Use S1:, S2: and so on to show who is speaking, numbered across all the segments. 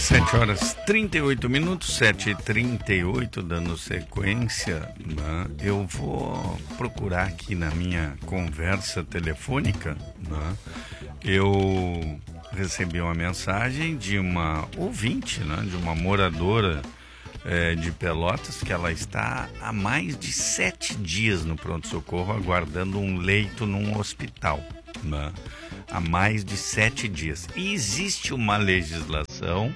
S1: 7h38, 7h38, dando sequência, né? Eu vou procurar aqui na minha conversa telefônica, né? Eu recebi uma mensagem de uma ouvinte, né? De uma moradora de Pelotas, que ela está há mais de 7 dias no pronto-socorro aguardando um leito num hospital, né? Há mais de 7 dias. E existe uma legislação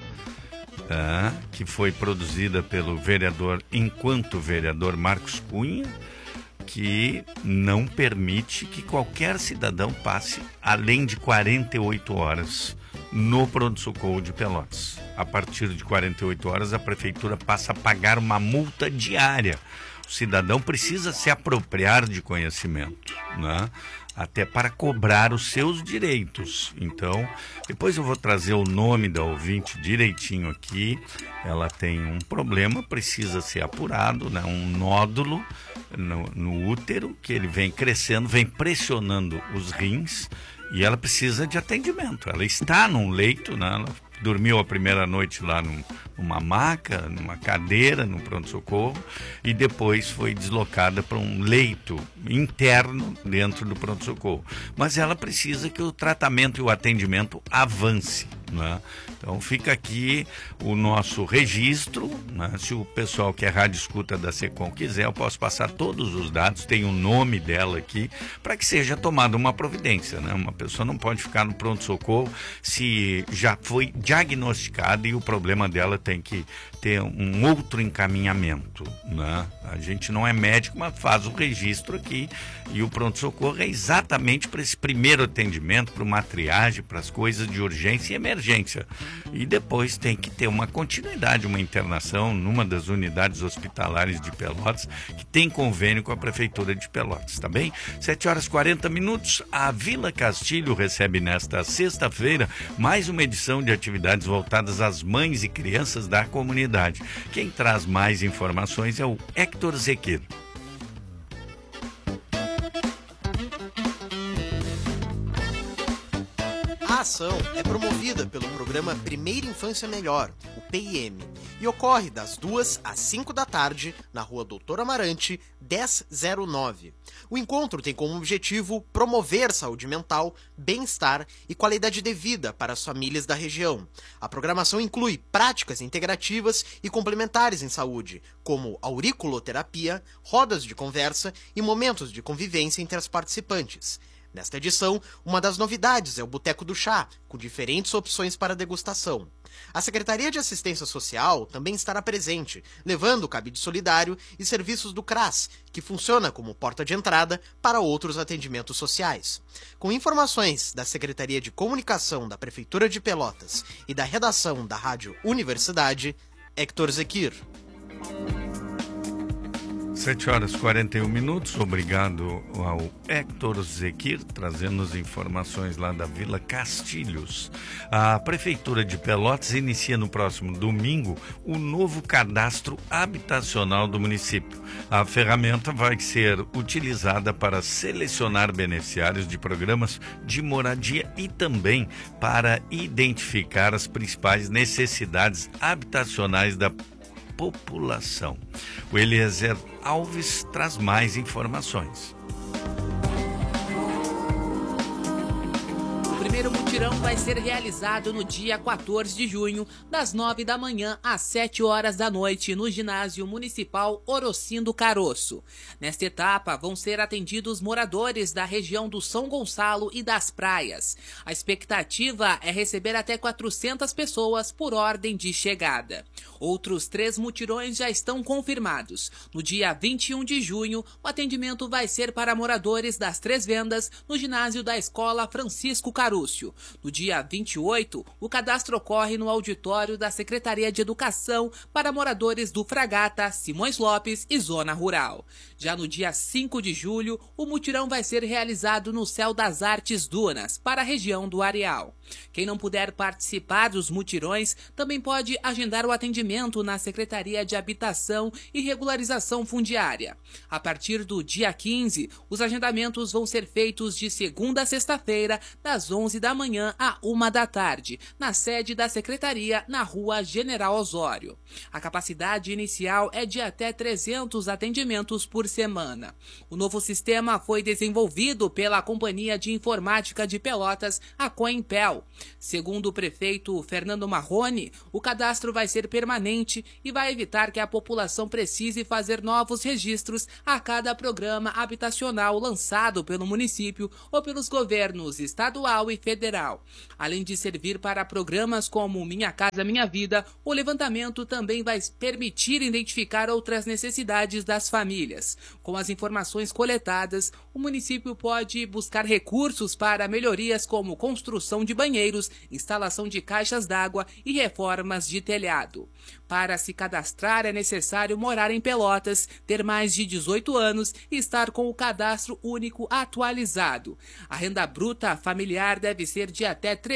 S1: que foi produzida pelo enquanto vereador Marcos Cunha, que não permite que qualquer cidadão passe além de 48 horas no pronto-socorro de Pelotas. A partir de 48 horas, a prefeitura passa a pagar uma multa diária. O cidadão precisa se apropriar de conhecimento, né? Até para cobrar os seus direitos. Então, depois eu vou trazer o nome da ouvinte direitinho aqui. Ela tem um problema, precisa ser apurado, né? Um nódulo no útero, que ele vem crescendo, vem pressionando os rins, e ela precisa de atendimento. Ela está num leito, né? Ela dormiu a primeira noite lá numa maca, numa cadeira, no pronto-socorro, e depois foi deslocada para um leito interno dentro do pronto-socorro. Mas ela precisa que o tratamento e o atendimento avance, né? Então fica aqui o nosso registro, né? Se o pessoal que é rádio escuta da SECOM quiser, eu posso passar todos os dados, tem o nome dela aqui, para que seja tomada uma providência, né? Uma pessoa não pode ficar no pronto-socorro se já foi diagnosticada e o problema dela tem que ter um outro encaminhamento, né? A gente não é médico, mas faz o registro aqui, e o pronto-socorro é exatamente para esse primeiro atendimento, para uma triagem, para as coisas de urgência e emergência. E depois tem que ter uma continuidade, uma internação numa das unidades hospitalares de Pelotas, que tem convênio com a Prefeitura de Pelotas, tá bem? 7h40, a Vila Castilho recebe nesta sexta-feira mais uma edição de atividades voltadas às mães e crianças da comunidade. Quem traz mais informações é o Héctor Zequir.
S2: A ação é promovida pelo programa Primeira Infância Melhor, o PIM, e ocorre das 2 às 5 da tarde na Rua Doutor Amarante, 1009. O encontro tem como objetivo promover saúde mental, bem-estar e qualidade de vida para as famílias da região. A programação inclui práticas integrativas e complementares em saúde, como auriculoterapia, rodas de conversa e momentos de convivência entre as participantes. Nesta edição, uma das novidades é o Boteco do Chá, com diferentes opções para degustação. A Secretaria de Assistência Social também estará presente, levando o cabide solidário e serviços do CRAS, que funciona como porta de entrada para outros atendimentos sociais. Com informações da Secretaria de Comunicação da Prefeitura de Pelotas e da redação da Rádio Universidade, Héctor Zequir.
S1: 7h41, obrigado ao Héctor Zequir, trazendo as informações lá da Vila Castilhos. A Prefeitura de Pelotas inicia no próximo domingo o novo cadastro habitacional do município. A ferramenta vai ser utilizada para selecionar beneficiários de programas de moradia e também para identificar as principais necessidades habitacionais da população. O Eliezer Alves traz mais informações.
S3: O primeiro mutirão vai ser realizado no dia 14 de junho, das 9 da manhã às 7 horas da noite, no Ginásio Municipal Orocindo Caroço. Nesta etapa, vão ser atendidos moradores da região do São Gonçalo e das praias. A expectativa é receber até 400 pessoas por ordem de chegada. Outros 3 mutirões já estão confirmados. No dia 21 de junho, o atendimento vai ser para moradores das 3 Vendas, no ginásio da Escola Francisco Carúcio. No dia 28, o cadastro ocorre no auditório da Secretaria de Educação para moradores do Fragata, Simões Lopes e Zona Rural. Já no dia 5 de julho, o mutirão vai ser realizado no Céu das Artes Dunas, para a região do Areal. Quem não puder participar dos mutirões também pode agendar o atendimento atendimento na Secretaria de Habitação e Regularização Fundiária. A partir do dia 15, os agendamentos vão ser feitos de segunda a sexta-feira, das 11 da manhã à 1 da tarde, na sede da Secretaria, na Rua General Osório. A capacidade inicial é de até 300 atendimentos por semana. O novo sistema foi desenvolvido pela Companhia de Informática de Pelotas, a Coimpel. Segundo o prefeito Fernando Marrone, o cadastro vai ser permanente e vai evitar que a população precise fazer novos registros a cada programa habitacional lançado pelo município ou pelos governos estadual e federal. Além de servir para programas como Minha Casa Minha Vida, o levantamento também vai permitir identificar outras necessidades das famílias. Com as informações coletadas, o município pode buscar recursos para melhorias como construção de banheiros, instalação de caixas d'água e reformas de telhado. Para se cadastrar é necessário morar em Pelotas, ter mais de 18 anos e estar com o cadastro único atualizado. A renda bruta familiar deve ser de até R$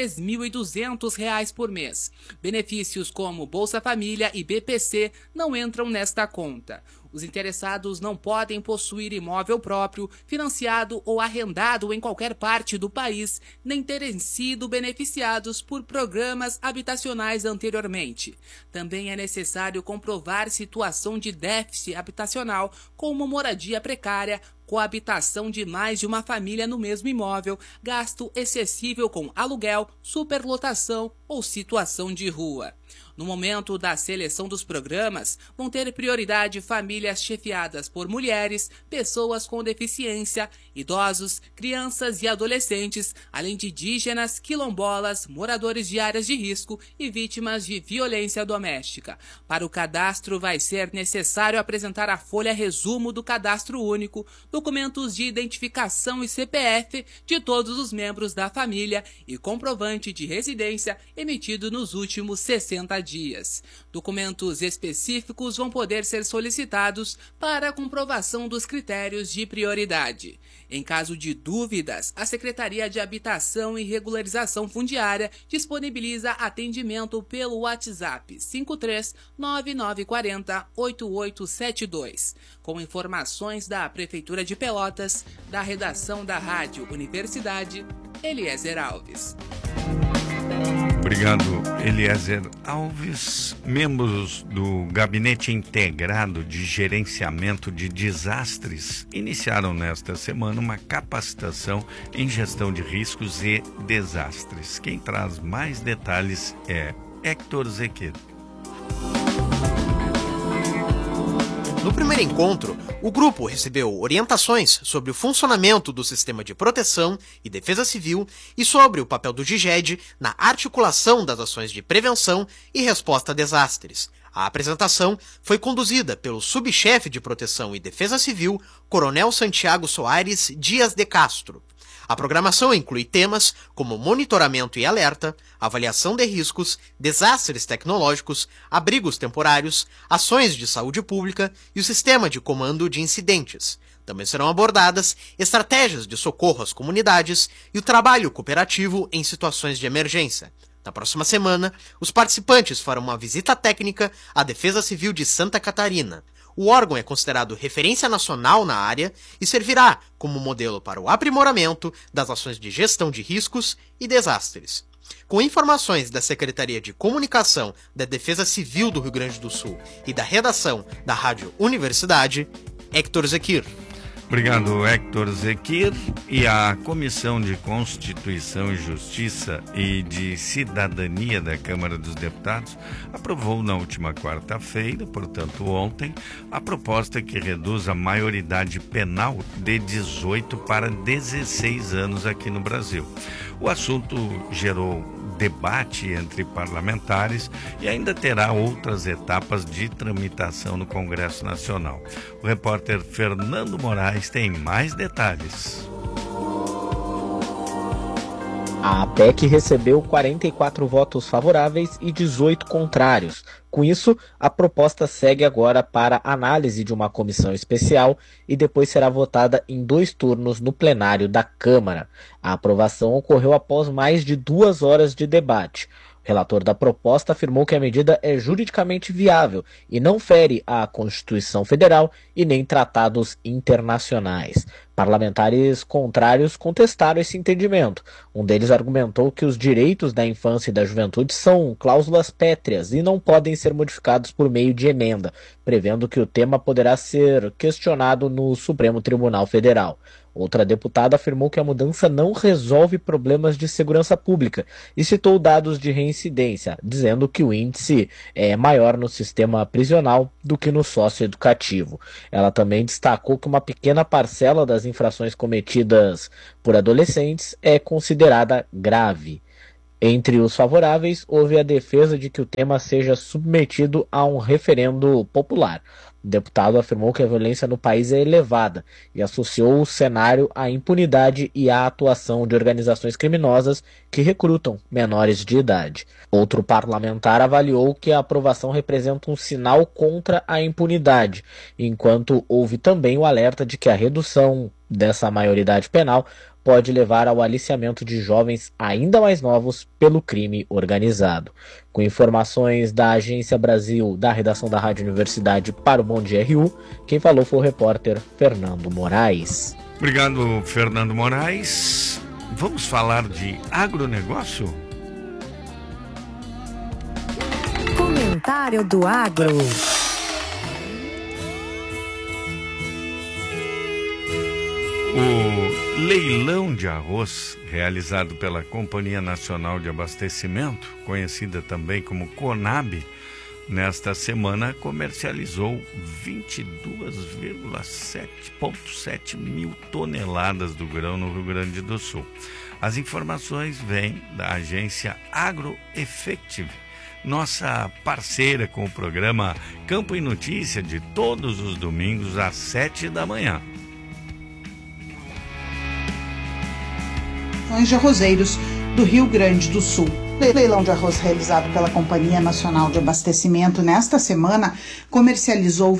S3: 3.200 por mês. Benefícios como Bolsa Família e BPC não entram nesta conta. Os interessados não podem possuir imóvel próprio, financiado ou arrendado em qualquer parte do país, nem terem sido beneficiados por programas habitacionais anteriormente. Também é necessário comprovar situação de déficit habitacional, como moradia precária, coabitação de mais de uma família no mesmo imóvel, gasto excessivo com aluguel, superlotação ou situação de rua. No momento da seleção dos programas, vão ter prioridade famílias chefiadas por mulheres, pessoas com deficiência, idosos, crianças e adolescentes, além de indígenas, quilombolas, moradores de áreas de risco e vítimas de violência doméstica. Para o cadastro, vai ser necessário apresentar a folha resumo do cadastro único, documentos de identificação e CPF de todos os membros da família e comprovante de residência emitido nos últimos 60 dias. Documentos específicos vão poder ser solicitados para a comprovação dos critérios de prioridade. Em caso de dúvidas, a Secretaria de Habitação e Regularização Fundiária disponibiliza atendimento pelo WhatsApp 53-9940-8872. Com informações da Prefeitura de Pelotas, da redação da Rádio Universidade, Eliezer Alves.
S1: Obrigado, Eliezer Alves. Membros do Gabinete Integrado de Gerenciamento de Desastres iniciaram nesta semana uma capacitação em gestão de riscos e desastres. Quem traz mais detalhes é Héctor Zequer.
S2: No primeiro encontro, o grupo recebeu orientações sobre o funcionamento do sistema de proteção e defesa civil e sobre o papel do DIGED na articulação das ações de prevenção e resposta a desastres. A apresentação foi conduzida pelo subchefe de Proteção e Defesa Civil, Coronel Santiago Soares Dias de Castro. A programação inclui temas como monitoramento e alerta, avaliação de riscos, desastres tecnológicos, abrigos temporários, ações de saúde pública e o sistema de comando de incidentes. Também serão abordadas estratégias de socorro às comunidades e o trabalho cooperativo em situações de emergência. Na próxima semana, os participantes farão uma visita técnica à Defesa Civil de Santa Catarina. O órgão é considerado referência nacional na área e servirá como modelo para o aprimoramento das ações de gestão de riscos e desastres. Com informações da Secretaria de Comunicação da Defesa Civil do Rio Grande do Sul e da redação da Rádio Universidade, Héctor Zequer.
S1: Obrigado, Héctor Zequer. E a Comissão de Constituição e Justiça e de Cidadania da Câmara dos Deputados aprovou na última quarta-feira, portanto ontem, a proposta que reduz a maioridade penal de 18 para 16 anos aqui no Brasil. O assunto gerou debate entre parlamentares e ainda terá outras etapas de tramitação no Congresso Nacional. O repórter Fernando Moraes tem mais detalhes.
S4: A PEC recebeu 44 votos favoráveis e 18 contrários. Com isso, a proposta segue agora para análise de uma comissão especial e depois será votada em 2 turnos no plenário da Câmara. A aprovação ocorreu após mais de 2 horas de debate. O Relator da proposta afirmou que a medida é juridicamente viável e não fere a Constituição Federal e nem tratados internacionais. Parlamentares contrários contestaram esse entendimento. Um deles argumentou que os direitos da infância e da juventude são cláusulas pétreas e não podem ser modificados por meio de emenda, prevendo que o tema poderá ser questionado no Supremo Tribunal Federal. Outra deputada afirmou que a mudança não resolve problemas de segurança pública e citou dados de reincidência, dizendo que o índice é maior no sistema prisional do que no socioeducativo. Ela também destacou que uma pequena parcela das infrações cometidas por adolescentes é considerada grave. Entre os favoráveis, houve a defesa de que o tema seja submetido a um referendo popular. O deputado afirmou que a violência no país é elevada e associou o cenário à impunidade e à atuação de organizações criminosas que recrutam menores de idade. Outro parlamentar avaliou que a aprovação representa um sinal contra a impunidade, enquanto houve também o alerta de que a redução dessa maioridade penal pode levar ao aliciamento de jovens ainda mais novos pelo crime organizado. Com informações da Agência Brasil, da redação da Rádio Universidade para o Bom Dia RU, quem falou foi o repórter Fernando Moraes.
S1: Obrigado, Fernando Moraes. Vamos falar de agronegócio?
S5: Comentário do Agro.
S1: O leilão de arroz realizado pela Companhia Nacional de Abastecimento, conhecida também como CONAB, nesta semana comercializou 22,7 mil toneladas do grão no Rio Grande do Sul. As informações vêm da agência AgroEffective, nossa parceira com o programa Campo e Notícia de todos os domingos às 7 da manhã.
S6: De arrozeiros do Rio Grande do Sul. O leilão de arroz realizado pela Companhia Nacional de Abastecimento nesta semana comercializou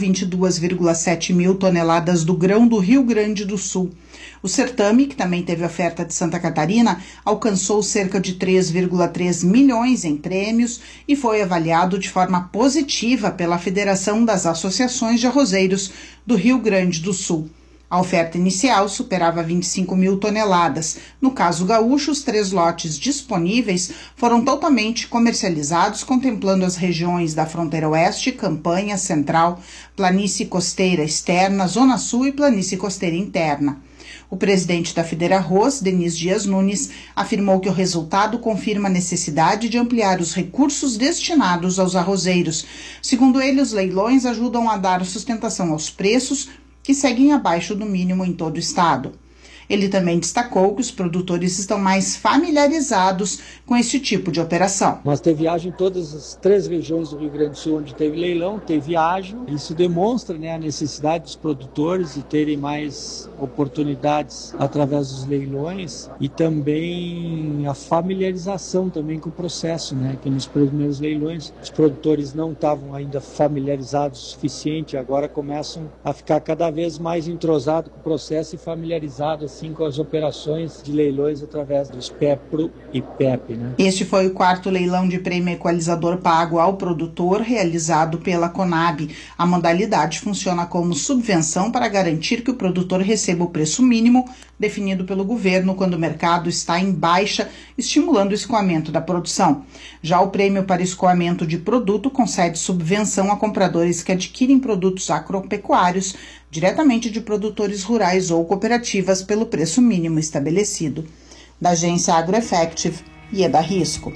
S6: 22,7 mil toneladas do grão do Rio Grande do Sul. O certame, que também teve oferta de Santa Catarina, alcançou cerca de 3,3 milhões em prêmios e foi avaliado de forma positiva pela Federação das Associações de Arrozeiros do Rio Grande do Sul. A oferta inicial superava 25 mil toneladas. No caso gaúcho, os 3 lotes disponíveis foram totalmente comercializados, contemplando as regiões da Fronteira Oeste, Campanha, Central, Planície Costeira Externa, Zona Sul e Planície Costeira Interna. O presidente da Federarroz, Denis Dias Nunes, afirmou que o resultado confirma a necessidade de ampliar os recursos destinados aos arrozeiros. Segundo ele, os leilões ajudam a dar sustentação aos preços, que seguem abaixo do mínimo em todo o estado. Ele também destacou que os produtores estão mais familiarizados com esse tipo de operação.
S7: Nós teve ágio em todas as 3 regiões do Rio Grande do Sul onde teve leilão, teve ágio. Isso demonstra, a necessidade dos produtores de terem mais oportunidades através dos leilões e também a familiarização também com o processo, que nos primeiros leilões os produtores não estavam ainda familiarizados o suficiente, agora começam a ficar cada vez mais entrosados com o processo e familiarizados com as operações de leilões através dos PEPRO e PEP.
S6: Este foi o 4º leilão de prêmio equalizador pago ao produtor realizado pela CONAB. A modalidade funciona como subvenção para garantir que o produtor receba o preço mínimo definido pelo governo quando o mercado está em baixa, estimulando o escoamento da produção. Já o prêmio para escoamento de produto concede subvenção a compradores que adquirem produtos agropecuários diretamente de produtores rurais ou cooperativas pelo preço mínimo estabelecido. Da agência AgroEffective, Ieda Risco.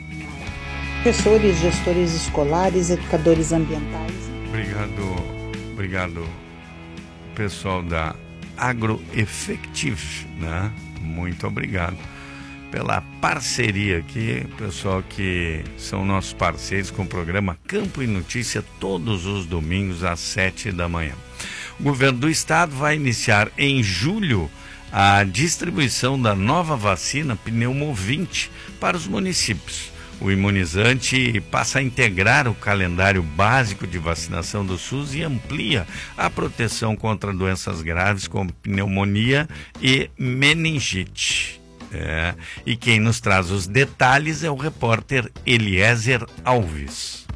S6: Professores, gestores escolares, educadores ambientais.
S1: Obrigado, pessoal da AgroEffective, Muito obrigado pela parceria aqui, pessoal que são nossos parceiros com o programa Campo e Notícia todos os domingos às 7 da manhã. O governo do estado vai iniciar em julho a distribuição da nova vacina Pneumovinte para os municípios. O imunizante passa a integrar o calendário básico de vacinação do SUS e amplia a proteção contra doenças graves como pneumonia e meningite. E quem nos traz os detalhes é o repórter Eliezer Alves.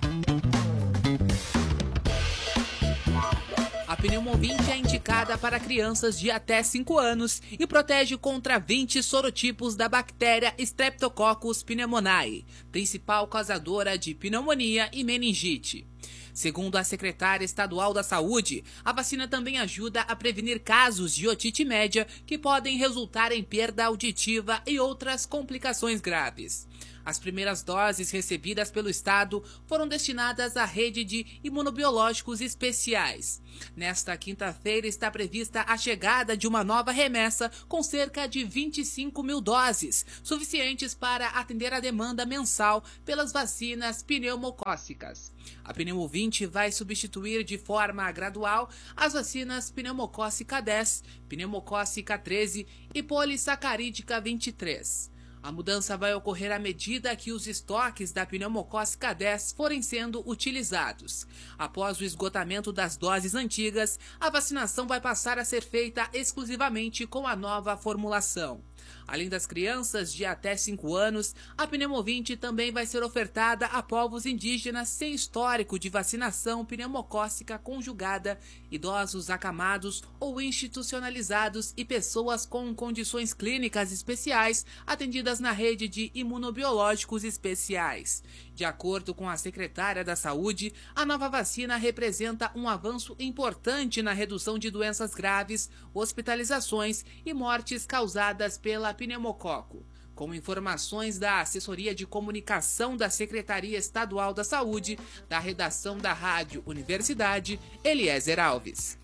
S3: A Pneumovinte é indicada para crianças de até 5 anos e protege contra 20 sorotipos da bactéria Streptococcus pneumoniae, principal causadora de pneumonia e meningite. Segundo a secretária estadual da Saúde, a vacina também ajuda a prevenir casos de otite média que podem resultar em perda auditiva e outras complicações graves. As primeiras doses recebidas pelo Estado foram destinadas à rede de imunobiológicos especiais. Nesta quinta-feira está prevista a chegada de uma nova remessa com cerca de 25 mil doses, suficientes para atender a demanda mensal pelas vacinas pneumocócicas. A Pneumovinte vai substituir de forma gradual as vacinas pneumocócica 10, pneumocócica 13 e polissacarídica 23. A mudança vai ocorrer à medida que os estoques da pneumocócica 10 forem sendo utilizados. Após o esgotamento das doses antigas, a vacinação vai passar a ser feita exclusivamente com a nova formulação. Além das crianças de até 5 anos, a Pneumovinte também vai ser ofertada a povos indígenas sem histórico de vacinação pneumocócica conjugada, idosos acamados ou institucionalizados e pessoas com condições clínicas especiais atendidas na rede de imunobiológicos especiais. De acordo com a secretária da Saúde, a nova vacina representa um avanço importante na redução de doenças graves, hospitalizações e mortes causadas pela pneumococo. Com informações da Assessoria de Comunicação da Secretaria Estadual da Saúde, da redação da Rádio Universidade, Eliezer Alves.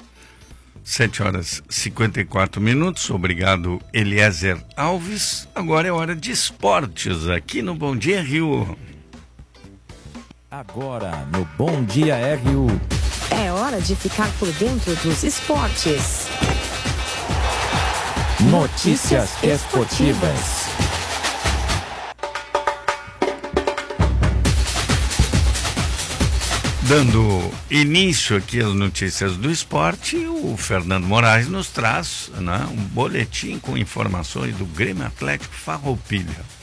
S1: 7h54. Obrigado, Eliezer Alves. Agora é hora de esportes aqui no Bom Dia Rio.
S5: Agora no Bom Dia RU.
S8: É hora de ficar por dentro dos esportes.
S5: Notícias esportivas.
S1: Dando início aqui às notícias do esporte, o Fernando Moraes nos traz, né, um boletim com informações do Grêmio Atlético Farroupilha.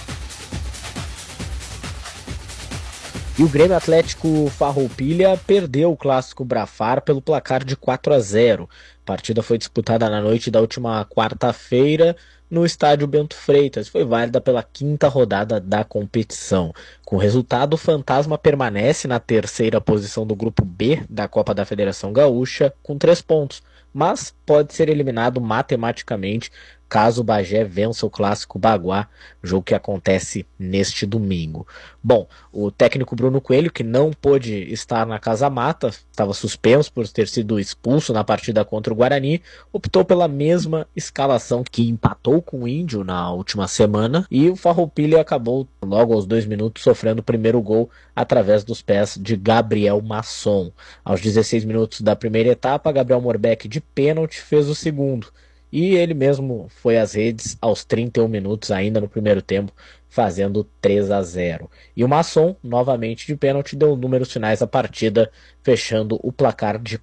S4: E o Grêmio Atlético Farroupilha perdeu o Clássico Brafar pelo placar de 4-0. A partida foi disputada na noite da última quarta-feira no estádio Bento Freitas. Foi válida pela 5ª rodada da competição. Com o resultado, o Fantasma permanece na 3ª posição do grupo B da Copa da Federação Gaúcha com 3 pontos, mas pode ser eliminado matematicamente caso o Bagé vença o Clássico Baguá, jogo que acontece neste domingo. Bom, o técnico Bruno Coelho, que não pôde estar na Casa Mata, estava suspenso por ter sido expulso na partida contra o Guarani, optou pela mesma escalação que empatou com o Índio na última semana, e o Farroupilha acabou logo aos 2 minutos sofrendo o primeiro gol através dos pés de Gabriel Masson. Aos 16 minutos da primeira etapa, Gabriel Morbeck de pênalti fez o segundo. E ele mesmo foi às redes aos 31 minutos, ainda no primeiro tempo, fazendo 3-0. E o Masson, novamente de pênalti, deu números finais à partida, fechando o placar de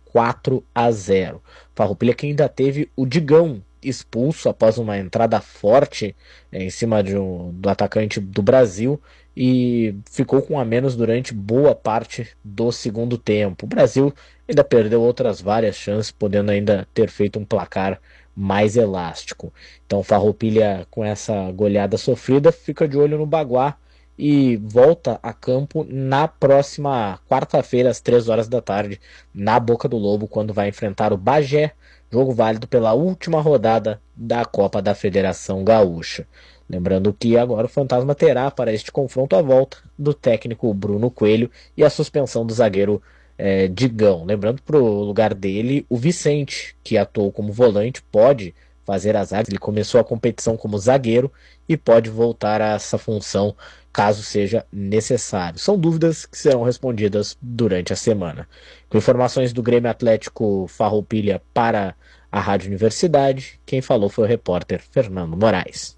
S4: 4-0. Farroupilha que ainda teve o Digão expulso após uma entrada forte em cima do atacante do Brasil e ficou com a menos durante boa parte do segundo tempo. O Brasil ainda perdeu outras várias chances, podendo ainda ter feito um placar mais elástico. Então Farroupilha, com essa goleada sofrida, fica de olho no Baguá e volta a campo na próxima quarta-feira às 3 horas da tarde na Boca do Lobo, quando vai enfrentar o Bagé, jogo válido pela última rodada da Copa da Federação Gaúcha. Lembrando que agora o Fantasma terá para este confronto a volta do técnico Bruno Coelho e a suspensão do zagueiro Digão. Lembrando para o lugar dele o Vicente, que atuou como volante, pode fazer a zaga. Ele começou a competição como zagueiro e pode voltar a essa função caso seja necessário. São dúvidas que serão respondidas durante a semana. Com informações do Grêmio Atlético Farroupilha para a Rádio Universidade, quem falou foi o repórter Fernando Moraes.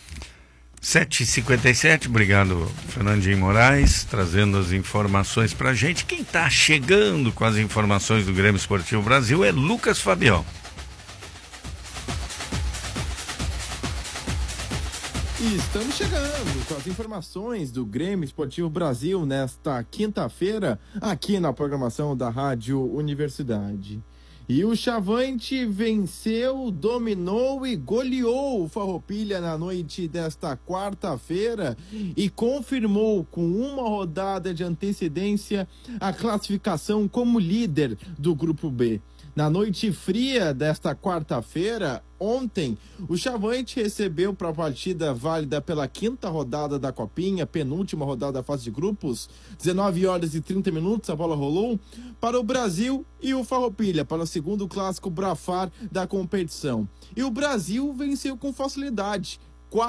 S1: 7h57, obrigado Fernandinho Moraes, trazendo as informações pra gente. Quem tá chegando com as informações do Grêmio Esportivo Brasil é Lucas Fabião.
S9: E estamos chegando com as informações do Grêmio Esportivo Brasil nesta quinta-feira, aqui na programação da Rádio Universidade. E o Chavante venceu, dominou e goleou o Farroupilha na noite desta quarta-feira e confirmou com uma rodada de antecedência a classificação como líder do Grupo B. Na noite fria desta quarta-feira, ontem, o Chavante recebeu para a partida válida pela quinta rodada da Copinha, penúltima rodada da fase de grupos, 19 horas e 30 minutos, a bola rolou para o Brasil e o Farroupilha, para o segundo clássico Brafar da competição. E o Brasil venceu com facilidade,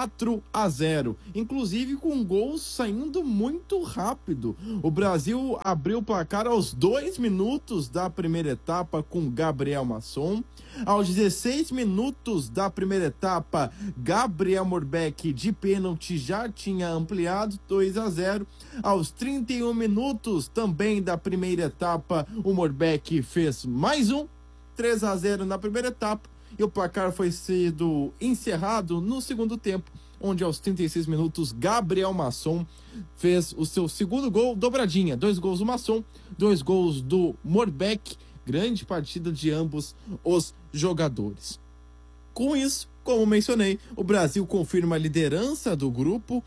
S9: 4-0, inclusive com gols saindo muito rápido. O Brasil abriu o placar aos 2 minutos da primeira etapa com Gabriel Masson. Aos 16 minutos da primeira etapa, Gabriel Morbeck de pênalti já tinha ampliado 2-0. Aos 31 minutos também da primeira etapa, o Morbeck fez mais um, 3-0 na primeira etapa. E o placar foi sido encerrado no segundo tempo, onde aos 36 minutos Gabriel Masson fez o seu segundo gol, dobradinha, 2 gols do Masson, 2 gols do Morbeck, grande partida de ambos os jogadores. Com isso, como mencionei, o Brasil confirma a liderança do grupo,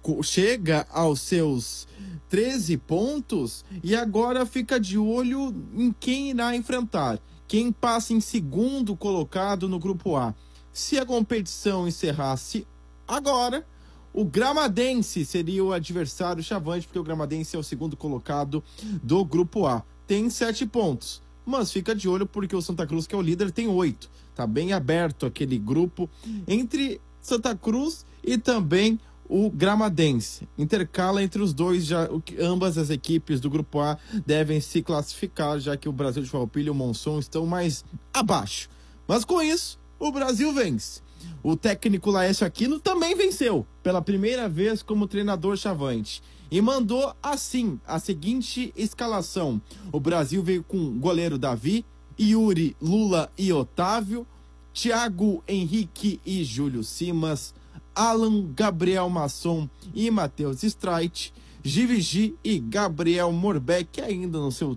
S9: chega aos seus 13 pontos e agora fica de olho em quem irá enfrentar. Quem passa em segundo colocado no Grupo A. Se a competição encerrasse agora, o Gramadense seria o adversário Chavante, porque o Gramadense é o segundo colocado do Grupo A. Tem 7 pontos, mas fica de olho porque o Santa Cruz, que é o líder, tem 8. Tá bem aberto aquele grupo entre Santa Cruz e também o Gramadense. Intercala entre os dois, já ambas as equipes do Grupo A devem se classificar, já que o Brasil de Farroupilha e o Monson estão mais abaixo. Mas com isso, o Brasil vence. O técnico Laércio Aquino também venceu, pela primeira vez como treinador Chavante. E mandou assim a seguinte escalação. O Brasil veio com o goleiro Davi, Yuri, Lula e Otávio, Thiago Henrique e Júlio Simas, Alan, Gabriel Masson e Matheus Streit, Givigi e Gabriel Morbeck, ainda no seu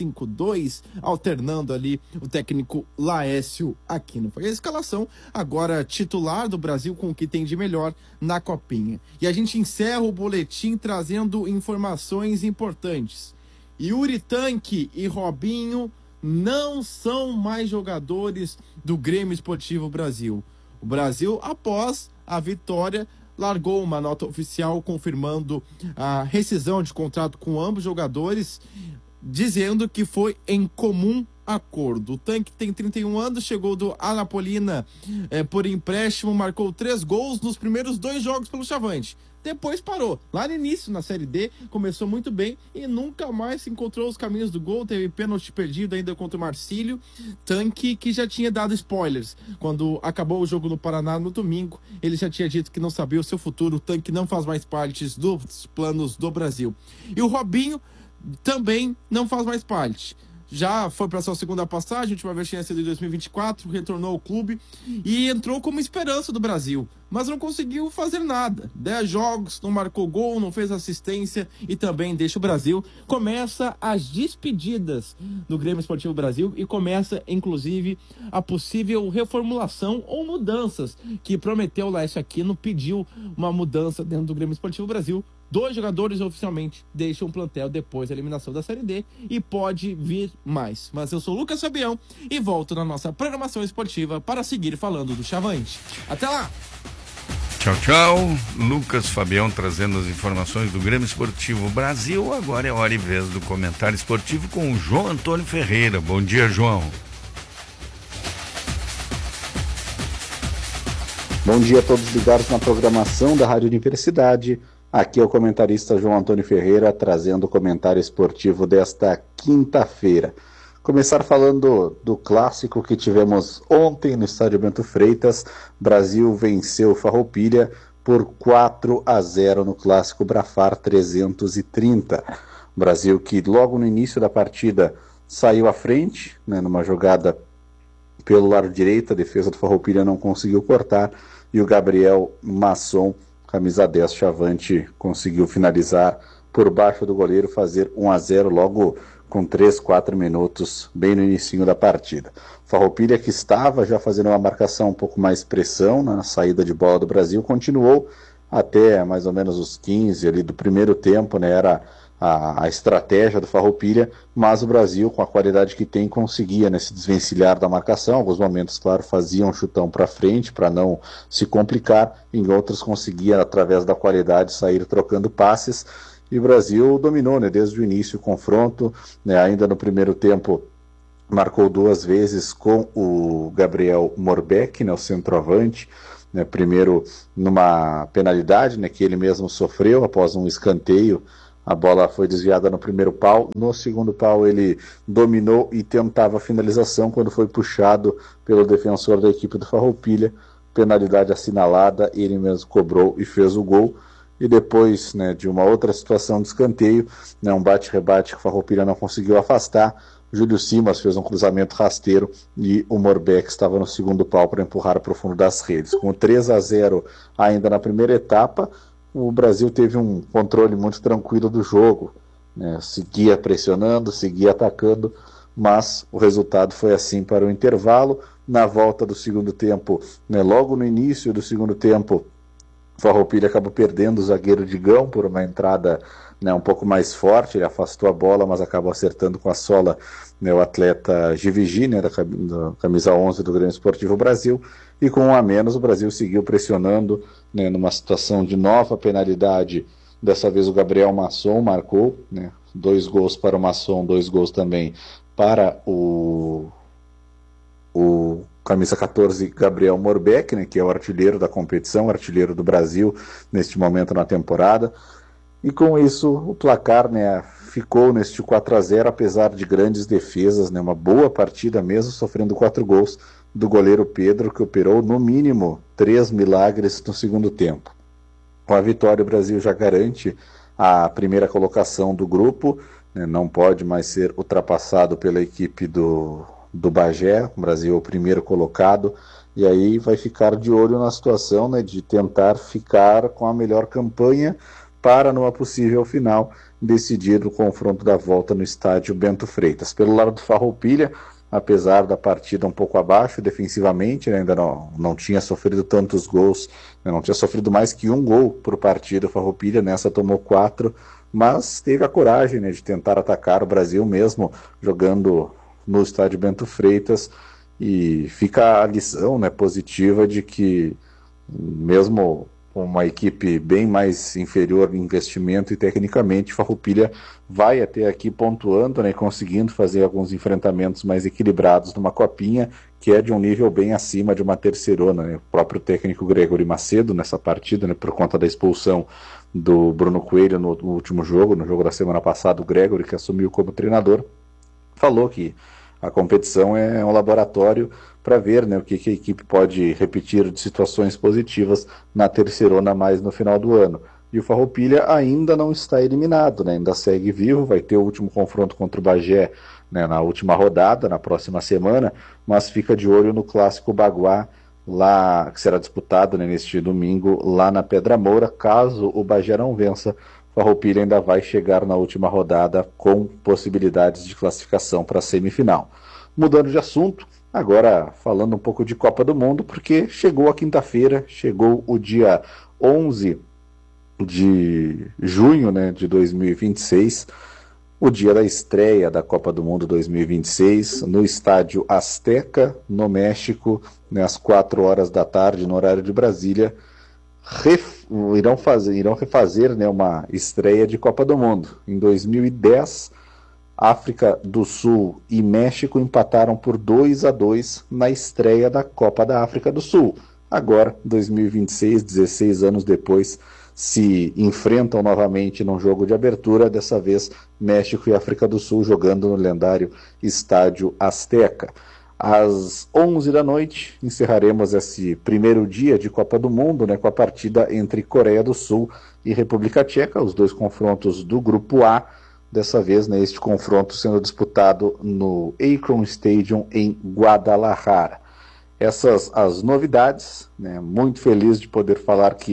S9: 3-5-2, alternando ali o técnico Laércio Aquino. Foi a escalação agora titular do Brasil com o que tem de melhor na Copinha. E a gente encerra o boletim trazendo informações importantes. Yuri Tanque e Robinho não são mais jogadores do Grêmio Esportivo Brasil. O Brasil, após a vitória, largou uma nota oficial confirmando a rescisão de contrato com ambos jogadores, dizendo que foi em comum acordo. O Tanque tem 31 anos, chegou do Anapolina por empréstimo, marcou 3 gols nos primeiros 2 jogos pelo Chavante. Depois parou. Lá no início, na Série D, começou muito bem e nunca mais se encontrou os caminhos do gol. Teve pênalti perdido ainda contra o Marcílio. Tanque que já tinha dado spoilers. Quando acabou o jogo no Paraná no domingo, ele já tinha dito que não sabia o seu futuro. O Tanque não faz mais parte dos planos do Brasil. E o Robinho também não faz mais parte. Já foi para sua segunda passagem, a última vez tinha sido em 2024, retornou ao clube e entrou como esperança do Brasil, mas não conseguiu fazer nada. 10 jogos, não marcou gol, não fez assistência e também deixa o Brasil. Começa as despedidas do Grêmio Esportivo Brasil e começa, inclusive, a possível reformulação ou mudanças que prometeu o Laércio Aquino, pediu uma mudança dentro do Grêmio Esportivo Brasil. 2 jogadores oficialmente deixam o plantel depois da eliminação da Série D e pode vir mais. Mas eu sou o Lucas Fabião e volto na nossa programação esportiva para seguir falando do Chavante. Até lá!
S1: Tchau, tchau. Lucas Fabião trazendo as informações do Grêmio Esportivo Brasil. Agora é hora e vez do comentário esportivo com o João Antônio Ferreira. Bom dia, João.
S10: Bom dia a todos ligados na programação da Rádio Universidade. Aqui é o comentarista João Antônio Ferreira, trazendo o comentário esportivo desta quinta-feira. Começar falando do clássico que tivemos ontem no estádio Bento Freitas. Brasil venceu Farroupilha por 4-0 no clássico Brafar 330. Brasil que logo no início da partida saiu à frente, numa jogada pelo lado direito, a defesa do Farroupilha não conseguiu cortar e o Gabriel Masson camisa 10 Chavante conseguiu finalizar por baixo do goleiro, fazer 1-0 logo com 3, 4 minutos, bem no início da partida. Farroupilha, que estava já fazendo uma marcação um pouco mais pressão na saída de bola do Brasil, continuou até mais ou menos os 15 ali do primeiro tempo, né, era a estratégia do Farroupilha, mas o Brasil, com a qualidade que tem, conseguia, né, se desvencilhar da marcação. Em alguns momentos, claro, fazia um chutão para frente para não se complicar, em outros conseguia, através da qualidade, sair trocando passes, e o Brasil dominou, né, desde o início o confronto, né, ainda no primeiro tempo marcou 2 vezes com o Gabriel Morbeck, né, o centroavante, né, primeiro numa penalidade, né, que ele mesmo sofreu após um escanteio. A bola foi desviada no primeiro pau, no segundo pau ele dominou e tentava a finalização quando foi puxado pelo defensor da equipe do Farroupilha, penalidade assinalada, ele mesmo cobrou e fez o gol. E depois, né, de uma outra situação de escanteio, né, um bate-rebate que o Farroupilha não conseguiu afastar, Júlio Simas fez um cruzamento rasteiro e o Morbeck estava no segundo pau para empurrar para o fundo das redes. Com 3-0 ainda na primeira etapa, o Brasil teve um controle muito tranquilo do jogo, né? Seguia pressionando, seguia atacando, mas o resultado foi assim para o intervalo. Na volta do segundo tempo, né, logo no início do segundo tempo, o Farroupilha acabou perdendo o zagueiro Digão por uma entrada, né, um pouco mais forte. Ele afastou a bola, mas acabou acertando com a sola, né, o atleta Givigi, né, da camisa 11 do Grêmio Esportivo Brasil, e com 1 a menos o Brasil seguiu pressionando, né, numa situação de nova penalidade. Dessa vez o Gabriel Masson marcou, né, 2 gols para o Masson, 2 gols também para o camisa 14 Gabriel Morbeck, né, que é o artilheiro da competição, artilheiro do Brasil neste momento na temporada. E com isso o placar, né, ficou neste 4-0, apesar de grandes defesas, né, uma boa partida mesmo, sofrendo 4 gols do goleiro Pedro, que operou no mínimo 3 milagres no segundo tempo. Com a vitória, o Brasil já garante a primeira colocação do grupo, né, não pode mais ser ultrapassado pela equipe do Bagé. O Brasil é o primeiro colocado, e aí vai ficar de olho na situação, né, de tentar ficar com a melhor campanha para, numa possível final, decidir o confronto da volta no estádio Bento Freitas. Pelo lado do Farroupilha, apesar da partida um pouco abaixo defensivamente, né, ainda não tinha sofrido tantos gols, né, não tinha sofrido mais que 1 gol por partida. O Farroupilha nessa tomou 4, mas teve a coragem, né, de tentar atacar o Brasil mesmo jogando no estádio Bento Freitas, e fica a lição, né, positiva de que mesmo com uma equipe bem mais inferior em investimento e tecnicamente, Farroupilha vai até aqui pontuando, né, conseguindo fazer alguns enfrentamentos mais equilibrados numa copinha que é de um nível bem acima de uma terceirona, né? O próprio técnico Gregory Macedo nessa partida, né, por conta da expulsão do Bruno Coelho no último jogo, no jogo da semana passada, o Gregory, que assumiu como treinador, falou que a competição é um laboratório para ver, né, o que a equipe pode repetir de situações positivas na terceirona mais no final do ano. E o Farroupilha ainda não está eliminado, né, ainda segue vivo, vai ter o último confronto contra o Bagé, né, na última rodada, na próxima semana, mas fica de olho no clássico Baguá, lá, que será disputado, né, neste domingo lá na Pedra Moura. Caso o Bagé não vença, Farroupilha ainda vai chegar na última rodada com possibilidades de classificação para a semifinal. Mudando de assunto, agora falando um pouco de Copa do Mundo, porque chegou a quinta-feira, chegou o dia 11 de junho, né, de 2026, o dia da estreia da Copa do Mundo 2026, no estádio Azteca, no México, né, às 4 horas da tarde, no horário de Brasília. Irão refazer, né, uma estreia de Copa do Mundo. Em 2010, África do Sul e México empataram por 2-2 na estreia da Copa da África do Sul. Agora, 2026, 16 anos depois, se enfrentam novamente num jogo de abertura, dessa vez México e África do Sul jogando no lendário Estádio Azteca. Às 11 da noite, encerraremos esse primeiro dia de Copa do Mundo, né, com a partida entre Coreia do Sul e República Tcheca, os 2 confrontos do Grupo A, dessa vez, né, este confronto sendo disputado no Akron Stadium em Guadalajara. Essas as novidades, né, muito feliz de poder falar que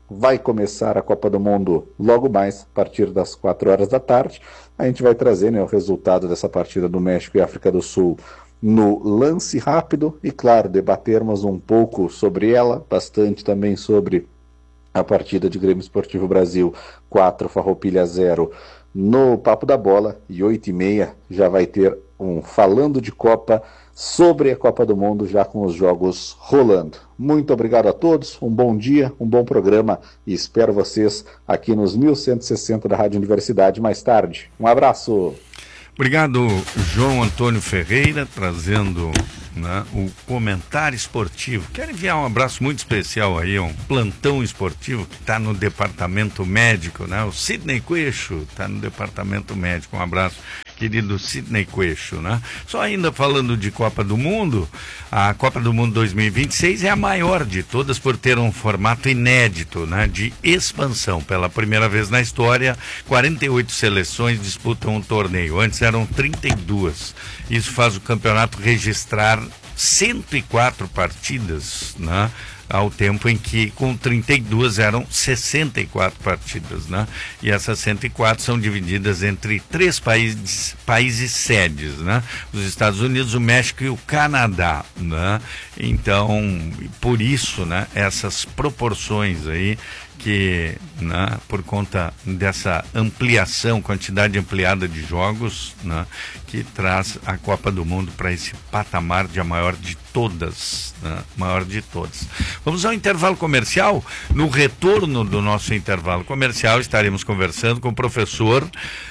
S10: vai começar a Copa do Mundo logo mais, a partir das 4 horas da tarde. A gente vai trazer, né, o resultado dessa partida do México e África do Sul no lance rápido e, claro, debatermos um pouco sobre ela, bastante também sobre a partida de Grêmio Esportivo Brasil 4, Farroupilha 0 no Papo da Bola, e 8h30 já vai ter um Falando de Copa sobre a Copa do Mundo, já com os jogos rolando. Muito obrigado a todos, um bom dia, um bom programa e espero vocês aqui nos 1160 da Rádio Universidade mais tarde. Um abraço!
S1: Obrigado, João Antônio Ferreira, trazendo, né, o comentário esportivo. Quero enviar um abraço muito especial aí, um plantão esportivo que está no departamento médico, né? O Sidney Queixo está no departamento médico. Um abraço, querido Sidney Queixo, né? Só ainda falando de Copa do Mundo, a Copa do Mundo 2026 é a maior de todas por ter um formato inédito, né, de expansão. Pela primeira vez na história, 48 seleções disputam um torneio. Antes eram 32. Isso faz o campeonato registrar 104 partidas, né? Ao tempo em que com 32 eram 64 partidas, né? E essas 104 são divididas entre 3 países sedes, né? Os Estados Unidos, o México e o Canadá, né? Então, por isso, né, essas proporções aí que, né, por conta dessa ampliação, quantidade ampliada de jogos, né, que traz a Copa do Mundo para esse patamar de a maior de todas, né, maior de todas. Vamos ao intervalo comercial. No retorno do nosso intervalo comercial estaremos conversando com o professor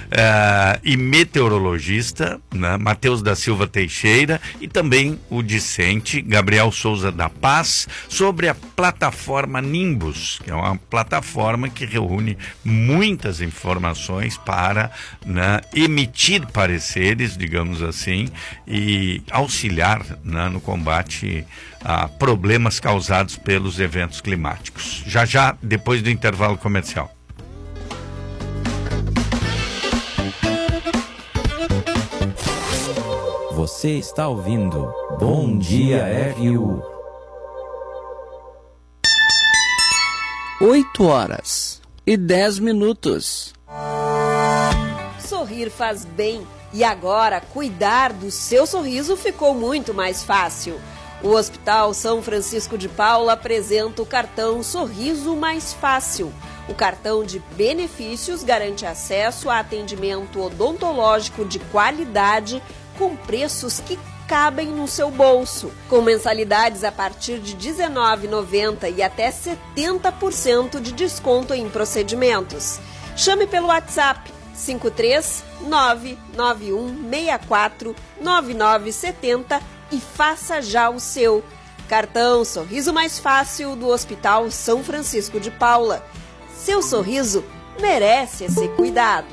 S1: e meteorologista, né, Matheus da Silva Teixeira, e também o discente Gabriel Souza da Paz, sobre a plataforma Nimbus, que é uma plataforma que reúne muitas informações para, né, emitir pareceres, digamos assim, e auxiliar, né, no combate a problemas causados pelos eventos climáticos. Já, depois do intervalo comercial.
S5: Você está ouvindo Bom Dia RU.
S11: 8h10.
S12: Sorrir faz bem e agora cuidar do seu sorriso ficou muito mais fácil. O Hospital São Francisco de Paula apresenta o cartão Sorriso Mais Fácil. O cartão de benefícios garante acesso a atendimento odontológico de qualidade com preços que cabem no seu bolso, com mensalidades a partir de R$ 19,90 e até 70% de desconto em procedimentos. Chame pelo WhatsApp 53991649970 e faça já o seu. Cartão Sorriso Mais Fácil do Hospital São Francisco de Paula. Seu sorriso merece esse cuidado.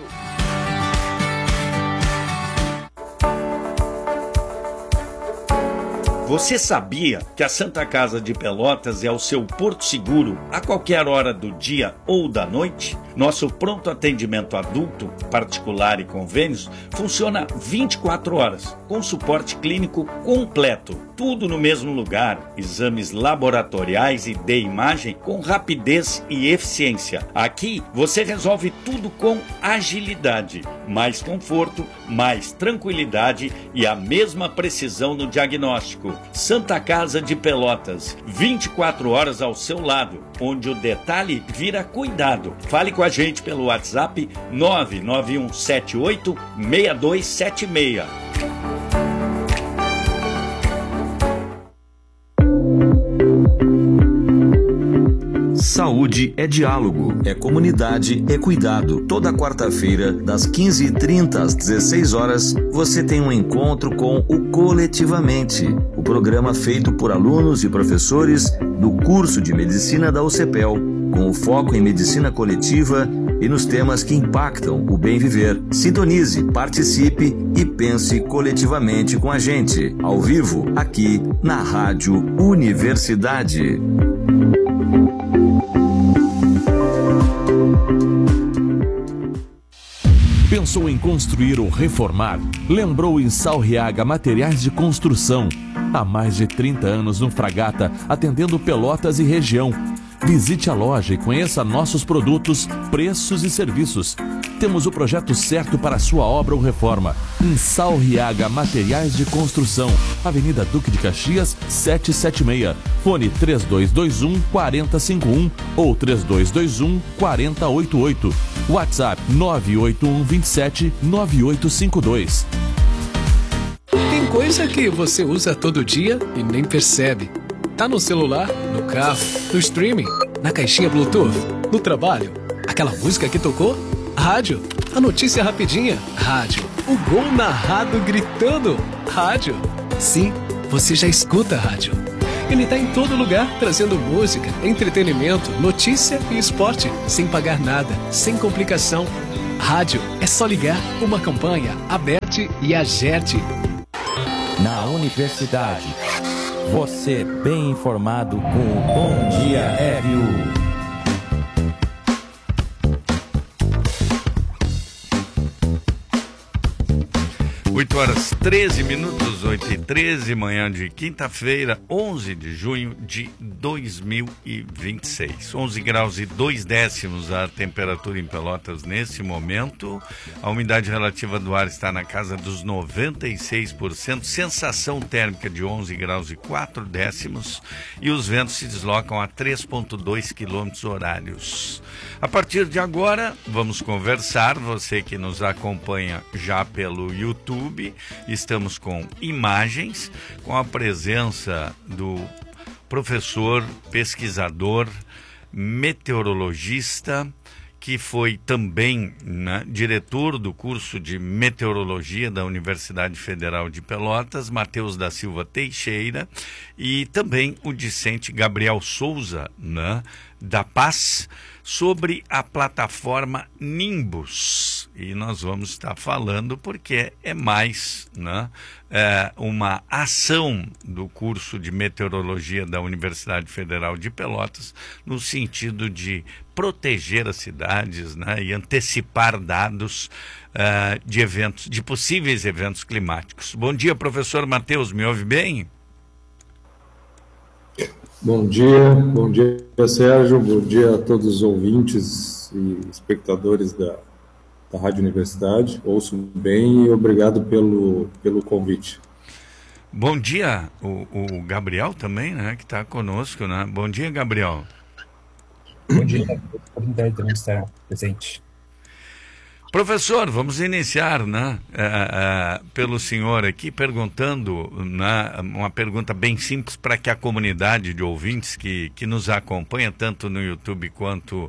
S13: Você sabia que a Santa Casa de Pelotas é o seu porto seguro a qualquer hora do dia ou da noite? Nosso pronto atendimento adulto, particular e convênios funciona 24 horas, com suporte clínico completo. Tudo no mesmo lugar, exames laboratoriais e de imagem com rapidez e eficiência. Aqui você resolve tudo com agilidade, mais conforto, mais tranquilidade e a mesma precisão no diagnóstico. Santa Casa de Pelotas, 24 horas ao seu lado, onde o detalhe vira cuidado. Fale com a gente pelo WhatsApp 991786276.
S14: Saúde é diálogo, é comunidade, é cuidado. Toda quarta-feira, das 15h30 às 16 horas, você tem um encontro com o Coletivamente, o programa feito por alunos e professores do curso de Medicina da UCPEL, com o foco em medicina coletiva e nos temas que impactam o bem viver. Sintonize, participe e pense coletivamente com a gente, ao vivo, aqui na Rádio Universidade.
S5: Pensou em construir ou reformar? Lembrou em Salriaga Materiais de Construção. Há mais de 30 anos no Fragata, atendendo Pelotas e região. Visite a loja e conheça nossos produtos, preços e serviços. Temos o projeto certo para a sua obra ou reforma. Insalriaga Materiais de Construção, Avenida Duque de Caxias, 776. Fone 3221-4051 ou 3221-4088. WhatsApp 98127-9852.
S11: Tem coisa que você usa todo dia e nem percebe. Tá no celular, no carro, no streaming, na caixinha Bluetooth, no trabalho. Aquela música que tocou? Rádio. A notícia rapidinha? Rádio. O gol narrado gritando? Rádio. Sim, você já escuta a rádio. Ele tá em todo lugar, trazendo música, entretenimento, notícia e esporte, sem pagar nada, sem complicação. Rádio é só ligar, uma campanha, Aberte e Agerte.
S15: Na universidade, você bem informado com o Bom Dia RU.
S1: 8 horas 13 minutos, 8h13, manhã de quinta-feira, 11 de junho de 2026. 11 graus e 2 décimos a temperatura em Pelotas nesse momento. A umidade relativa do ar está na casa dos 96%. Sensação térmica de 11 graus e 4 décimos. E os ventos se deslocam a 3,2 quilômetros horários. A partir de agora, vamos conversar. Você que nos acompanha já pelo YouTube, estamos com imagens, com a presença do professor, pesquisador, meteorologista, que foi também diretor do curso de meteorologia da Universidade Federal de Pelotas, Matheus da Silva Teixeira, e também o discente Gabriel Souza, da Paz, sobre a plataforma Nimbus. E nós vamos estar falando porque é mais uma ação do curso de meteorologia da Universidade Federal de Pelotas no sentido de proteger as cidades e antecipar dados de eventos, de possíveis eventos climáticos. Bom dia, professor Matheus, me ouve bem?
S16: Bom dia Sérgio, bom dia a todos os ouvintes e espectadores da Rádio Universidade. Ouço bem e obrigado pelo convite.
S1: Bom dia, o Gabriel também, que está conosco, Bom dia, Gabriel.
S17: Bom dia, oportunidade também de estar presente.
S1: Professor, vamos iniciar pelo senhor aqui perguntando uma pergunta bem simples para que a comunidade de ouvintes que nos acompanha tanto no YouTube quanto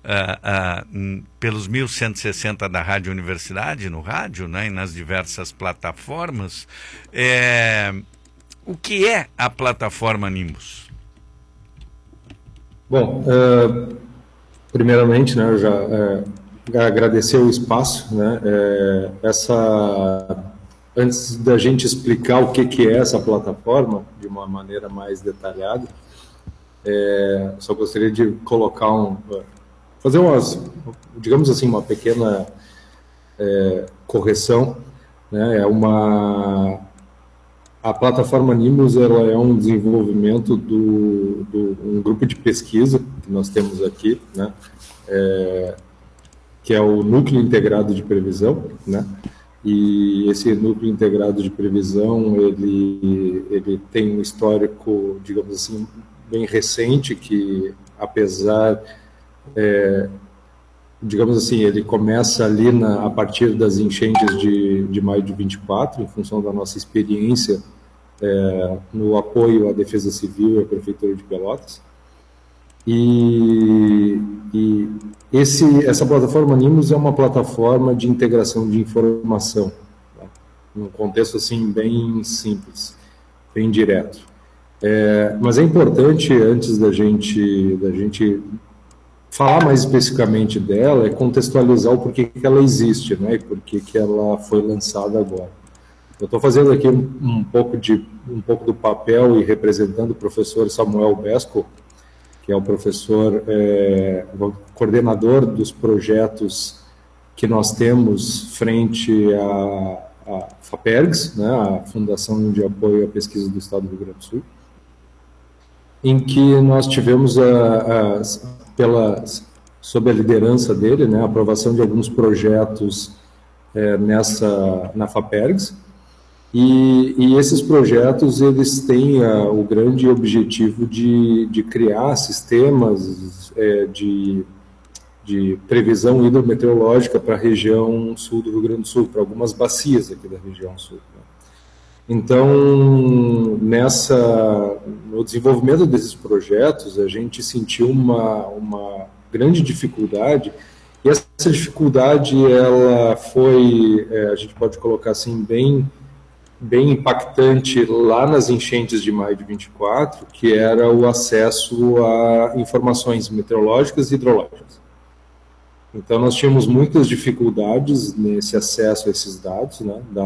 S1: pelos 1160 da Rádio Universidade, no rádio, e nas diversas plataformas, o que é a plataforma Nimbus?
S16: Bom, primeiramente, eu já agradecer o espaço, antes da gente explicar o que é essa plataforma de uma maneira mais detalhada, só gostaria de colocar fazer digamos assim, uma pequena correção, a plataforma Nimbus, ela é um desenvolvimento um grupo de pesquisa que nós temos aqui, que é o Núcleo Integrado de Previsão, e esse Núcleo Integrado de Previsão, ele tem um histórico, digamos assim, bem recente, que apesar, digamos assim, ele começa ali a partir das enchentes de maio de 24, em função da nossa experiência no apoio à Defesa Civil e à Prefeitura de Pelotas. Essa plataforma Nimbus é uma plataforma de integração de informação, num contexto assim bem simples, bem direto. Mas é importante, antes da gente falar mais especificamente dela, contextualizar o porquê que ela existe, e porquê que ela foi lançada agora. Eu estou fazendo aqui um pouco do papel e representando o professor Samuel Besco, que é o professor, coordenador dos projetos que nós temos frente à FAPERGS, a Fundação de Apoio à Pesquisa do Estado do Rio Grande do Sul. em que nós tivemos, sob a liderança dele, né, a aprovação de alguns projetos na FAPERGS, e esses projetos eles têm o grande objetivo de criar sistemas de previsão hidrometeorológica para a região sul do Rio Grande do Sul, para algumas bacias aqui da região sul, né? Então, no desenvolvimento desses projetos, a gente sentiu uma grande dificuldade, e essa dificuldade ela foi, a gente pode colocar assim, bem impactante lá nas enchentes de maio de 24, que era o acesso a informações meteorológicas e hidrológicas. Então, nós tínhamos muitas dificuldades nesse acesso a esses dados, né,